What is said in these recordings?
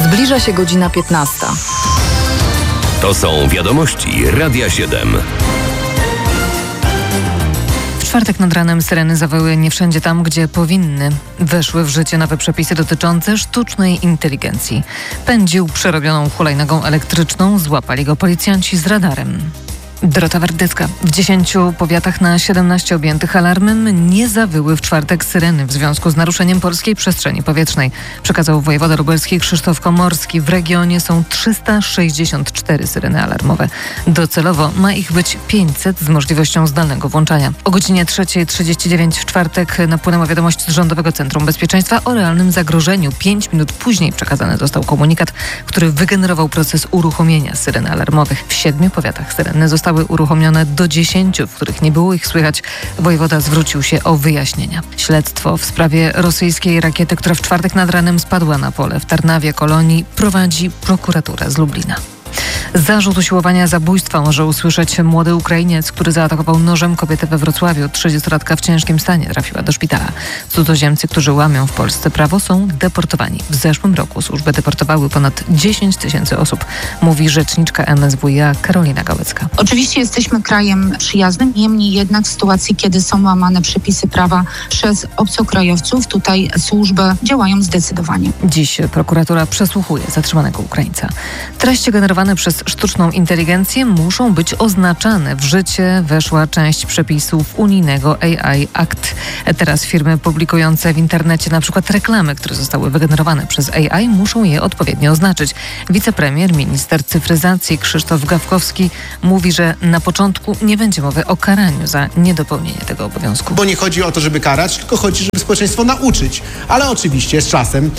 Zbliża się godzina 15. To są wiadomości Radia 7. W czwartek nad ranem syreny zawyły nie wszędzie tam, gdzie powinny. Weszły w życie nowe przepisy dotyczące sztucznej inteligencji. Pędził przerobioną hulajnogą elektryczną, złapali go policjanci z radarem. Dorota Wardycka. W 10 powiatach na 17 objętych alarmem nie zawyły w czwartek syreny w związku z naruszeniem polskiej przestrzeni powietrznej. Przekazał wojewoda lubelski Krzysztof Komorski. W regionie są 364 syreny alarmowe. Docelowo ma ich być 500 z możliwością zdalnego włączania. O godzinie 3:39 w czwartek napłynęła wiadomość z Rządowego Centrum Bezpieczeństwa o realnym zagrożeniu. 5 minut później przekazany został komunikat, który wygenerował proces uruchomienia syren alarmowych. W 7 powiatach syreny zostały uruchomione do 10, w których nie było ich słychać. Wojewoda zwrócił się o wyjaśnienia. Śledztwo w sprawie rosyjskiej rakiety, która w czwartek nad ranem spadła na pole w Tarnawie, Kolonii, prowadzi prokuratura z Lublina. Zarzut usiłowania zabójstwa może usłyszeć młody Ukrainiec, który zaatakował nożem kobietę we Wrocławiu. 30-latka w ciężkim stanie trafiła do szpitala. Cudzoziemcy, którzy łamią w Polsce prawo, są deportowani. W zeszłym roku służby deportowały ponad 10 000 osób, mówi rzeczniczka MSWiA Karolina Gałecka. Oczywiście jesteśmy krajem przyjaznym, niemniej jednak w sytuacji, kiedy są łamane przepisy prawa przez obcokrajowców, tutaj służby działają zdecydowanie. Dziś prokuratura przesłuchuje zatrzymanego Ukraińca. Treści generowane przez sztuczną inteligencję muszą być oznaczane. W życie weszła część przepisów unijnego AI Act. Teraz firmy publikujące w internecie na przykład reklamy, które zostały wygenerowane przez AI, muszą je odpowiednio oznaczyć. Wicepremier, minister cyfryzacji Krzysztof Gawkowski mówi, że na początku nie będzie mowy o karaniu za niedopełnienie tego obowiązku. Bo nie chodzi o to, żeby karać, tylko chodzi, żeby społeczeństwo nauczyć. Ale oczywiście z czasem,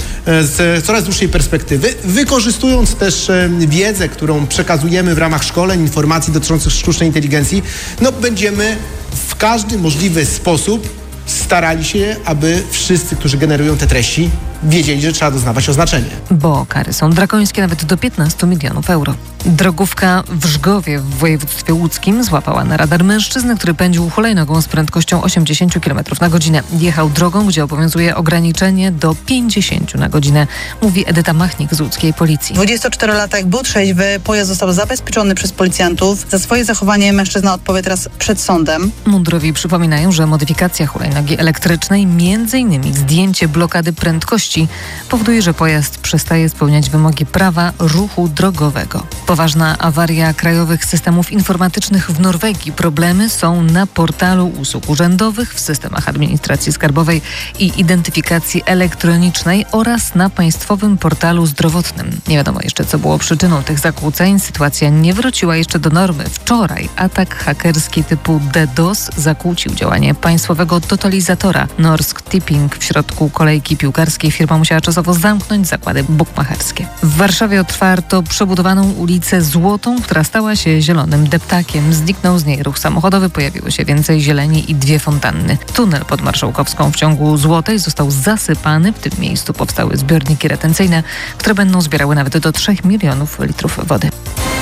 z coraz dłuższej perspektywy, wykorzystując też wiedzę, którą przekazujemy w ramach szkoleń, informacji dotyczących sztucznej inteligencji, będziemy w każdy możliwy sposób starali się, aby wszyscy, którzy generują te treści, wiedzieli, że trzeba doznawać oznaczenie. Bo kary są drakońskie, nawet do 15 milionów euro. Drogówka w Żgowie w województwie łódzkim złapała na radar mężczyznę, który pędził hulajnogą z prędkością 80 km na godzinę. Jechał drogą, gdzie obowiązuje ograniczenie do 50 na godzinę, mówi Edyta Machnik z łódzkiej policji. 24-latek był trzeźwy, pojazd został zabezpieczony przez policjantów. Za swoje zachowanie mężczyzna odpowie teraz przed sądem. Mundurowi przypominają, że modyfikacja hulajnogi elektrycznej, m.in. zdjęcie blokady prędkości, powoduje, że pojazd przestaje spełniać wymogi prawa ruchu drogowego. Poważna awaria krajowych systemów informatycznych w Norwegii. Problemy są na portalu usług urzędowych, w systemach administracji skarbowej i identyfikacji elektronicznej oraz na państwowym portalu zdrowotnym. Nie wiadomo jeszcze, co było przyczyną tych zakłóceń. Sytuacja nie wróciła jeszcze do normy. Wczoraj atak hakerski typu DDoS zakłócił działanie państwowego totalizatora Norsk Tipping w środku kolejki piłkarskiej. Firma musiała czasowo zamknąć zakłady bukmacherskie. W Warszawie otwarto przebudowaną ulicę Złotą, która stała się zielonym deptakiem. Zniknął z niej ruch samochodowy, pojawiło się więcej zieleni i 2 fontanny. Tunel pod Marszałkowską w ciągu Złotej został zasypany. W tym miejscu powstały zbiorniki retencyjne, które będą zbierały nawet do 3 milionów litrów wody.